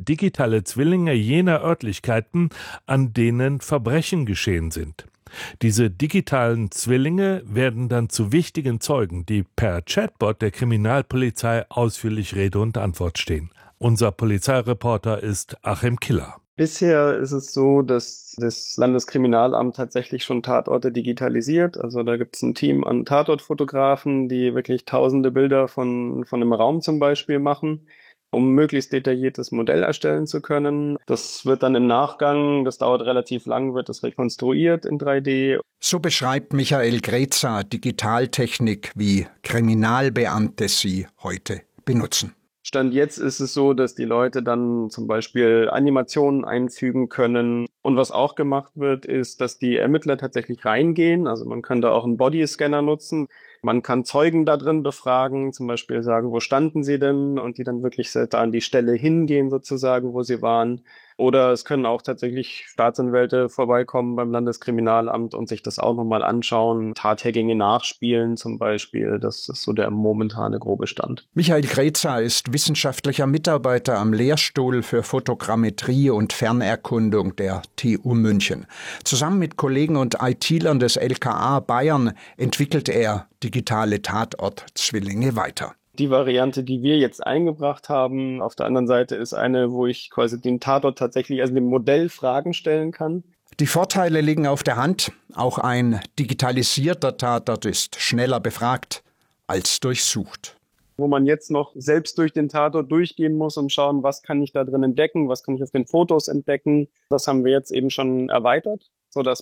digitale Zwillinge jener Örtlichkeiten, an denen Verbrechen geschehen sind. Diese digitalen Zwillinge werden dann zu wichtigen Zeugen, die per Chatbot der Kriminalpolizei ausführlich Rede und Antwort stehen. Unser Polizeireporter ist Achim Killer. Bisher ist es so, dass das Landeskriminalamt tatsächlich schon Tatorte digitalisiert. Also da gibt es ein Team an Tatortfotografen, die wirklich tausende Bilder von einem Raum zum Beispiel machen, um möglichst detailliertes Modell erstellen zu können. Das wird dann im Nachgang, das dauert relativ lang, wird das rekonstruiert in 3D. So beschreibt Michael Greza Digitaltechnik, wie Kriminalbeamte sie heute benutzen. Stand jetzt ist es so, dass die Leute dann zum Beispiel Animationen einfügen können. Und was auch gemacht wird, ist, dass die Ermittler tatsächlich reingehen. Also man kann da auch einen Bodyscanner nutzen. Man kann Zeugen da drin befragen, zum Beispiel sagen, wo standen sie denn? Und die dann wirklich da an die Stelle hingehen sozusagen, wo sie waren. Oder es können auch tatsächlich Staatsanwälte vorbeikommen beim Landeskriminalamt und sich das auch nochmal anschauen. Tathergänge nachspielen zum Beispiel. Das ist so der momentane grobe Stand. Michael Greza ist wissenschaftlicher Mitarbeiter am Lehrstuhl für Fotogrammetrie und Fernerkundung der TU München. Zusammen mit Kollegen und IT-Lern des LKA Bayern entwickelt er digitale Tatort-Zwillinge weiter. Die Variante, die wir jetzt eingebracht haben, auf der anderen Seite ist eine, wo ich quasi den Tatort tatsächlich, also dem Modell Fragen stellen kann. Die Vorteile liegen auf der Hand. Auch ein digitalisierter Tatort ist schneller befragt als durchsucht. Wo man jetzt noch selbst durch den Tatort durchgehen muss und schauen, was kann ich da drin entdecken, was kann ich auf den Fotos entdecken. Das haben wir jetzt eben schon erweitert, sodass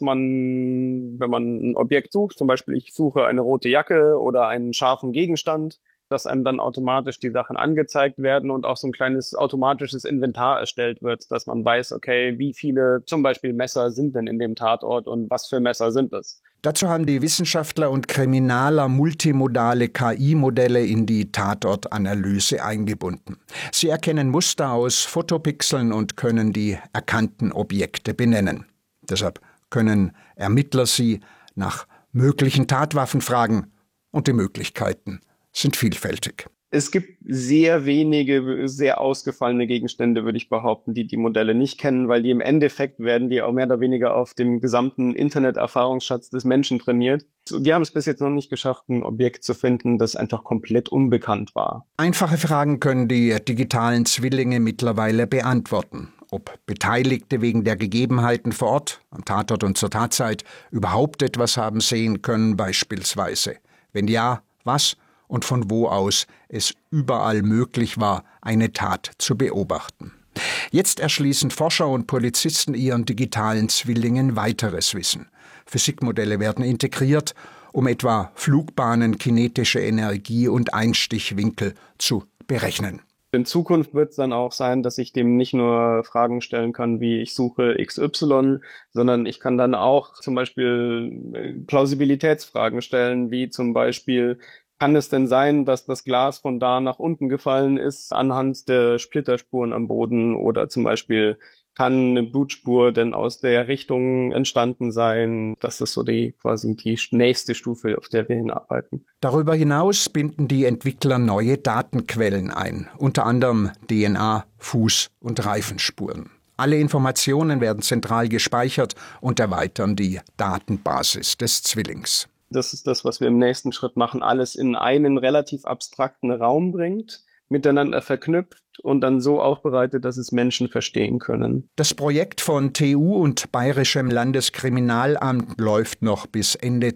man, wenn man ein Objekt sucht, zum Beispiel ich suche eine rote Jacke oder einen scharfen Gegenstand, dass einem dann automatisch die Sachen angezeigt werden und auch so ein kleines automatisches Inventar erstellt wird, dass man weiß, okay, wie viele zum Beispiel Messer sind denn in dem Tatort und was für Messer sind das? Dazu haben die Wissenschaftler und Kriminaler multimodale KI-Modelle in die Tatortanalyse eingebunden. Sie erkennen Muster aus Fotopixeln und können die erkannten Objekte benennen. Deshalb können Ermittler sie nach möglichen Tatwaffen fragen und die Möglichkeiten sind vielfältig. Es gibt sehr wenige, sehr ausgefallene Gegenstände, würde ich behaupten, die die Modelle nicht kennen, weil die im Endeffekt werden die auch mehr oder weniger auf dem gesamten Internet-Erfahrungsschatz des Menschen trainiert. Die haben es bis jetzt noch nicht geschafft, ein Objekt zu finden, das einfach komplett unbekannt war. Einfache Fragen können die digitalen Zwillinge mittlerweile beantworten. Ob Beteiligte wegen der Gegebenheiten vor Ort, am Tatort und zur Tatzeit, überhaupt etwas haben sehen können beispielsweise. Wenn ja, was? Und von wo aus es überall möglich war, eine Tat zu beobachten. Jetzt erschließen Forscher und Polizisten ihren digitalen Zwillingen weiteres Wissen. Physikmodelle werden integriert, um etwa Flugbahnen, kinetische Energie und Einstichwinkel zu berechnen. In Zukunft wird es dann auch sein, dass ich dem nicht nur Fragen stellen kann, wie ich suche XY, sondern ich kann dann auch zum Beispiel Plausibilitätsfragen stellen, wie zum Beispiel, kann es denn sein, dass das Glas von da nach unten gefallen ist anhand der Splitterspuren am Boden oder zum Beispiel kann eine Blutspur denn aus der Richtung entstanden sein? Das ist so quasi die nächste Stufe, auf der wir hinarbeiten. Darüber hinaus binden die Entwickler neue Datenquellen ein, unter anderem DNA, Fuß- und Reifenspuren. Alle Informationen werden zentral gespeichert und erweitern die Datenbasis des Zwillings. Das ist das, was wir im nächsten Schritt machen, alles in einen relativ abstrakten Raum bringt, miteinander verknüpft und dann so aufbereitet, dass es Menschen verstehen können. Das Projekt von TU und Bayerischem Landeskriminalamt läuft noch bis Ende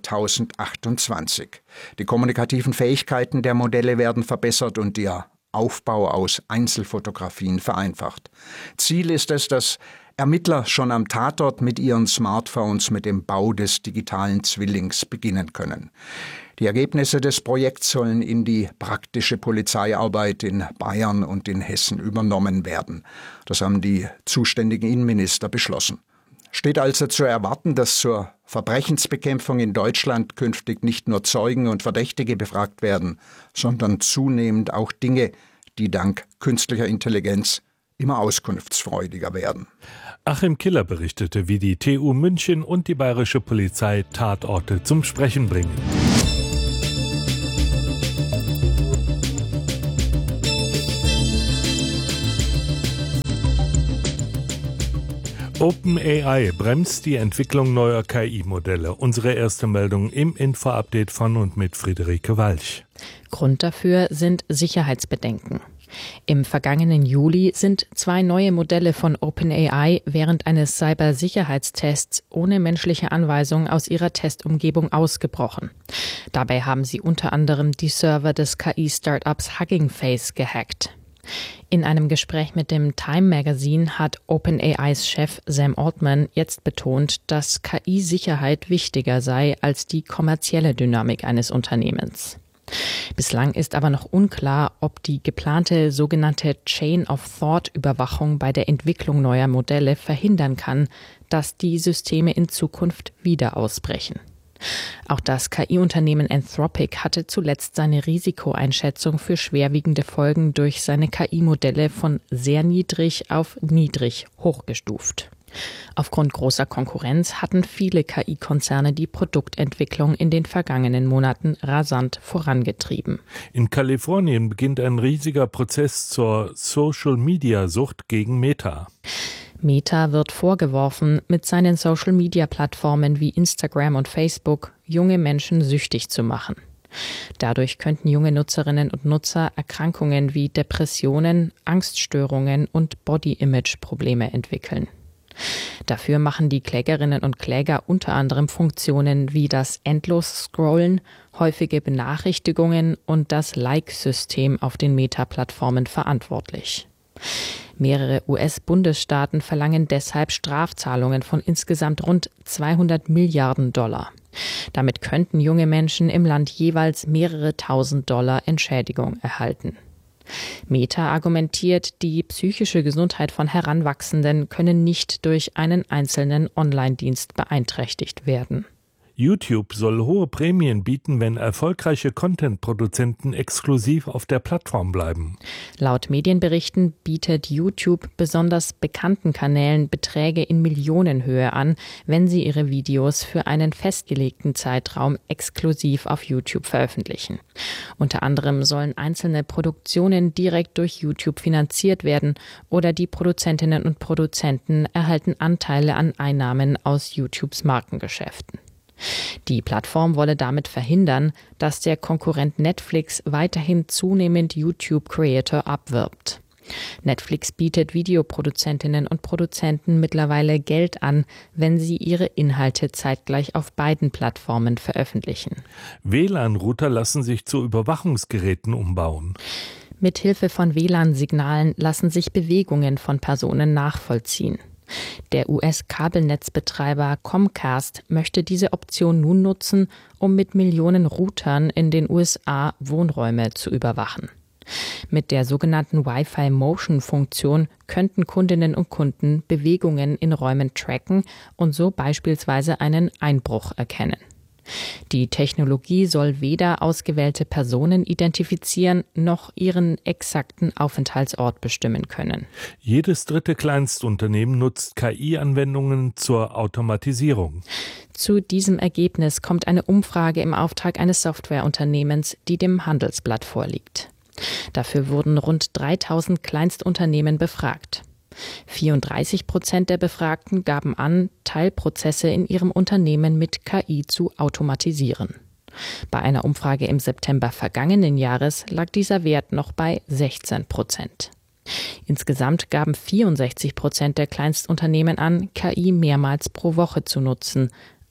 2028. Die kommunikativen Fähigkeiten der Modelle werden verbessert und der Aufbau aus Einzelfotografien vereinfacht. Ziel ist es, dass Ermittler schon am Tatort mit ihren Smartphones mit dem Bau des digitalen Zwillings beginnen können. Die Ergebnisse des Projekts sollen in die praktische Polizeiarbeit in Bayern und in Hessen übernommen werden. Das haben die zuständigen Innenminister beschlossen. Steht also zu erwarten, dass zur Verbrechensbekämpfung in Deutschland künftig nicht nur Zeugen und Verdächtige befragt werden, sondern zunehmend auch Dinge, die dank künstlicher Intelligenz immer auskunftsfreudiger werden. Achim Killer berichtete, wie die TU München und die Bayerische Polizei Tatorte zum Sprechen bringen. OpenAI bremst die Entwicklung neuer KI-Modelle. Unsere erste Meldung im Info-Update von und mit Friederike Walch. Grund dafür sind Sicherheitsbedenken. Im vergangenen Juli sind 2 neue Modelle von OpenAI während eines Cybersicherheitstests ohne menschliche Anweisung aus ihrer Testumgebung ausgebrochen. Dabei haben sie unter anderem die Server des KI-Startups Hugging Face gehackt. In einem Gespräch mit dem Time Magazine hat OpenAIs Chef Sam Altman jetzt betont, dass KI-Sicherheit wichtiger sei als die kommerzielle Dynamik eines Unternehmens. Bislang ist aber noch unklar, ob die geplante sogenannte Chain-of-Thought-Überwachung bei der Entwicklung neuer Modelle verhindern kann, dass die Systeme in Zukunft wieder ausbrechen. Auch das KI-Unternehmen Anthropic hatte zuletzt seine Risikoeinschätzung für schwerwiegende Folgen durch seine KI-Modelle von sehr niedrig auf niedrig hochgestuft. Aufgrund großer Konkurrenz hatten viele KI-Konzerne die Produktentwicklung in den vergangenen Monaten rasant vorangetrieben. In Kalifornien beginnt ein riesiger Prozess zur Social-Media-Sucht gegen Meta. Meta wird vorgeworfen, mit seinen Social-Media-Plattformen wie Instagram und Facebook junge Menschen süchtig zu machen. Dadurch könnten junge Nutzerinnen und Nutzer Erkrankungen wie Depressionen, Angststörungen und Body-Image-Probleme entwickeln. Dafür machen die Klägerinnen und Kläger unter anderem Funktionen wie das Endlos-Scrollen, häufige Benachrichtigungen und das Like-System auf den Meta-Plattformen verantwortlich. Mehrere US-Bundesstaaten verlangen deshalb Strafzahlungen von insgesamt rund $200 Milliarden. Damit könnten junge Menschen im Land jeweils mehrere $1.000 Entschädigung erhalten. Meta argumentiert, die psychische Gesundheit von Heranwachsenden könne nicht durch einen einzelnen Online-Dienst beeinträchtigt werden. YouTube soll hohe Prämien bieten, wenn erfolgreiche Content-Produzenten exklusiv auf der Plattform bleiben. Laut Medienberichten bietet YouTube besonders bekannten Kanälen Beträge in Millionenhöhe an, wenn sie ihre Videos für einen festgelegten Zeitraum exklusiv auf YouTube veröffentlichen. Unter anderem sollen einzelne Produktionen direkt durch YouTube finanziert werden oder die Produzentinnen und Produzenten erhalten Anteile an Einnahmen aus YouTubes Markengeschäften. Die Plattform wolle damit verhindern, dass der Konkurrent Netflix weiterhin zunehmend YouTube-Creator abwirbt. Netflix bietet Videoproduzentinnen und Produzenten mittlerweile Geld an, wenn sie ihre Inhalte zeitgleich auf beiden Plattformen veröffentlichen. WLAN-Router lassen sich zu Überwachungsgeräten umbauen. Mithilfe von WLAN-Signalen lassen sich Bewegungen von Personen nachvollziehen. Der US-Kabelnetzbetreiber Comcast möchte diese Option nun nutzen, um mit Millionen Routern in den USA Wohnräume zu überwachen. Mit der sogenannten Wi-Fi-Motion-Funktion könnten Kundinnen und Kunden Bewegungen in Räumen tracken und so beispielsweise einen Einbruch erkennen. Die Technologie soll weder ausgewählte Personen identifizieren noch ihren exakten Aufenthaltsort bestimmen können. Jedes dritte Kleinstunternehmen nutzt KI-Anwendungen zur Automatisierung. Zu diesem Ergebnis kommt eine Umfrage im Auftrag eines Softwareunternehmens, die dem Handelsblatt vorliegt. Dafür wurden rund 3.000 Kleinstunternehmen befragt. 34% der Befragten gaben an, Teilprozesse in ihrem Unternehmen mit KI zu automatisieren. Bei einer Umfrage im September vergangenen Jahres lag dieser Wert noch bei 16%. Insgesamt gaben 64% der Kleinstunternehmen an, KI mehrmals pro Woche zu nutzen,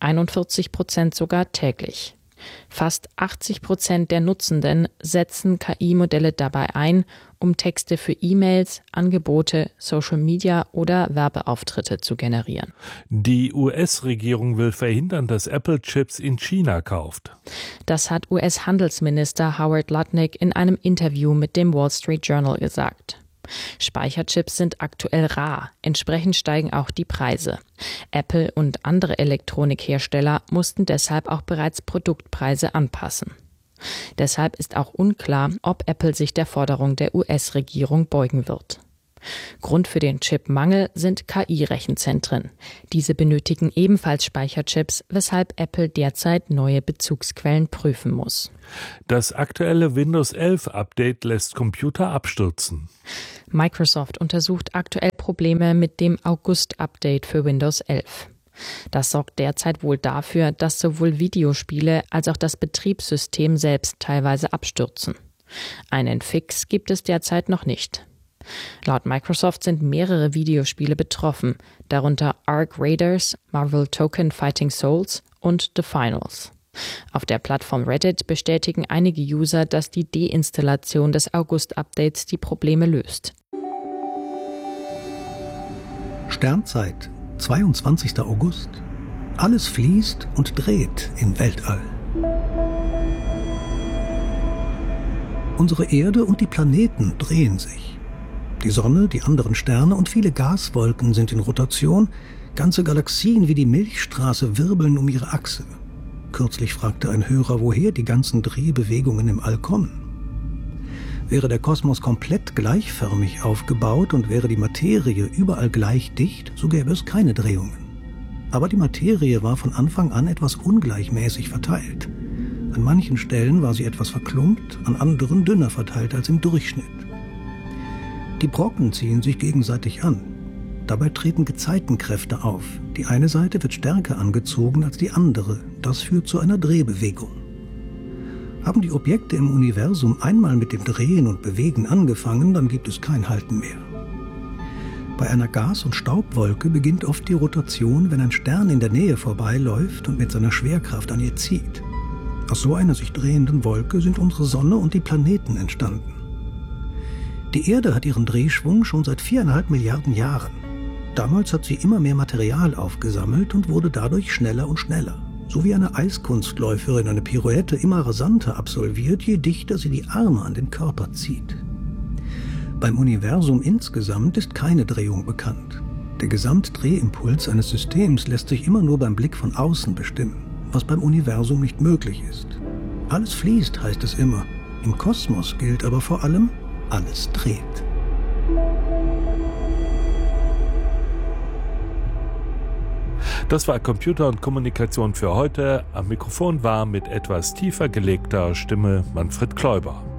41% sogar täglich. Fast 80% der Nutzenden setzen KI-Modelle dabei ein, um Texte für E-Mails, Angebote, Social Media oder Werbeauftritte zu generieren. Die US-Regierung will verhindern, dass Apple Chips in China kauft. Das hat US-Handelsminister Howard Lutnick in einem Interview mit dem Wall Street Journal gesagt. Speicherchips sind aktuell rar, entsprechend steigen auch die Preise. Apple und andere Elektronikhersteller mussten deshalb auch bereits Produktpreise anpassen. Deshalb ist auch unklar, ob Apple sich der Forderung der US-Regierung beugen wird. Grund für den Chipmangel sind KI-Rechenzentren. Diese benötigen ebenfalls Speicherchips, weshalb Apple derzeit neue Bezugsquellen prüfen muss. Das aktuelle Windows 11 Update lässt Computer abstürzen. Microsoft untersucht aktuell Probleme mit dem August-Update für Windows 11. Das sorgt derzeit wohl dafür, dass sowohl Videospiele als auch das Betriebssystem selbst teilweise abstürzen. Einen Fix gibt es derzeit noch nicht. Laut Microsoft sind mehrere Videospiele betroffen, darunter Ark Raiders, Marvel Token Fighting Souls und The Finals. Auf der Plattform Reddit bestätigen einige User, dass die Deinstallation des August-Updates die Probleme löst. Sternzeit, 22. August. Alles fließt und dreht im Weltall. Unsere Erde und die Planeten drehen sich. Die Sonne, die anderen Sterne und viele Gaswolken sind in Rotation. Ganze Galaxien wie die Milchstraße wirbeln um ihre Achse. Kürzlich fragte ein Hörer, woher die ganzen Drehbewegungen im All kommen. Wäre der Kosmos komplett gleichförmig aufgebaut und wäre die Materie überall gleich dicht, so gäbe es keine Drehungen. Aber die Materie war von Anfang an etwas ungleichmäßig verteilt. An manchen Stellen war sie etwas verklumpt, an anderen dünner verteilt als im Durchschnitt. Die Brocken ziehen sich gegenseitig an. Dabei treten Gezeitenkräfte auf. Die eine Seite wird stärker angezogen als die andere. Das führt zu einer Drehbewegung. Haben die Objekte im Universum einmal mit dem Drehen und Bewegen angefangen, dann gibt es kein Halten mehr. Bei einer Gas- und Staubwolke beginnt oft die Rotation, wenn ein Stern in der Nähe vorbeiläuft und mit seiner Schwerkraft an ihr zieht. Aus so einer sich drehenden Wolke sind unsere Sonne und die Planeten entstanden. Die Erde hat ihren Drehschwung schon seit 4,5 Milliarden Jahren. Damals hat sie immer mehr Material aufgesammelt und wurde dadurch schneller und schneller. So wie eine Eiskunstläuferin eine Pirouette immer rasanter absolviert, je dichter sie die Arme an den Körper zieht. Beim Universum insgesamt ist keine Drehung bekannt. Der Gesamtdrehimpuls eines Systems lässt sich immer nur beim Blick von außen bestimmen, was beim Universum nicht möglich ist. Alles fließt, heißt es immer. Im Kosmos gilt aber vor allem, alles dreht. Das war Computer und Kommunikation für heute. Am Mikrofon war mit etwas tiefer gelegter Stimme Manfred Kläuber.